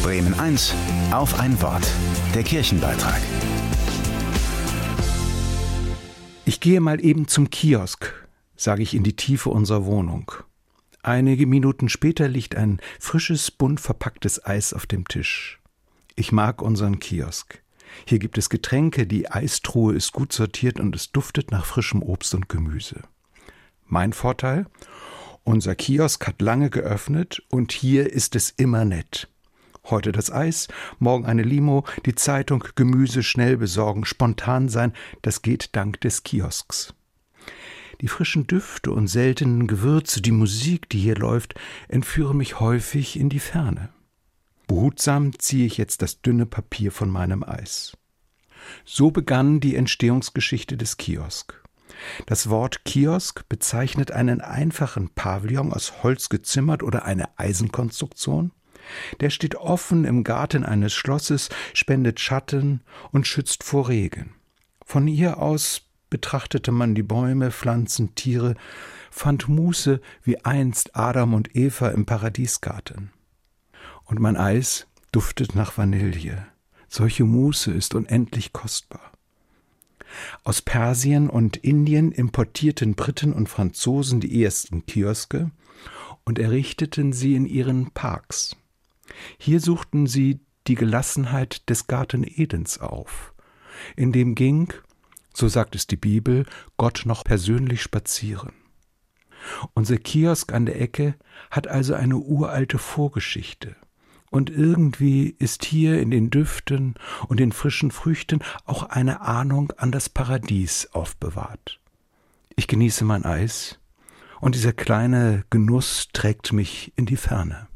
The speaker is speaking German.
Bremen 1 auf ein Wort. Der Kirchenbeitrag. Ich gehe mal eben zum Kiosk, sage ich in die Tiefe unserer Wohnung. Einige Minuten später liegt ein frisches, bunt verpacktes Eis auf dem Tisch. Ich mag unseren Kiosk. Hier gibt es Getränke, die Eistruhe ist gut sortiert und es duftet nach frischem Obst und Gemüse. Mein Vorteil? Unser Kiosk hat lange geöffnet und hier ist es immer nett. Heute das Eis, morgen eine Limo, die Zeitung, Gemüse schnell besorgen, spontan sein, das geht dank des Kiosks. Die frischen Düfte und seltenen Gewürze, die Musik, die hier läuft, entführen mich häufig in die Ferne. Behutsam ziehe ich jetzt das dünne Papier von meinem Eis. So begann die Entstehungsgeschichte des Kiosk. Das Wort Kiosk bezeichnet einen einfachen Pavillon aus Holz gezimmert oder eine Eisenkonstruktion. Der steht offen im Garten eines Schlosses, spendet Schatten und schützt vor Regen. Von hier aus betrachtete man die Bäume, Pflanzen, Tiere, fand Muße wie einst Adam und Eva im Paradiesgarten. Und mein Eis duftet nach Vanille. Solche Muße ist unendlich kostbar. Aus Persien und Indien importierten Briten und Franzosen die ersten Kioske und errichteten sie in ihren Parks. Hier suchten sie die Gelassenheit des Garten Edens auf. In dem ging, so sagt es die Bibel, Gott noch persönlich spazieren. Unser Kiosk an der Ecke hat also eine uralte Vorgeschichte. Und irgendwie ist hier in den Düften und den frischen Früchten auch eine Ahnung an das Paradies aufbewahrt. Ich genieße mein Eis und dieser kleine Genuss trägt mich in die Ferne.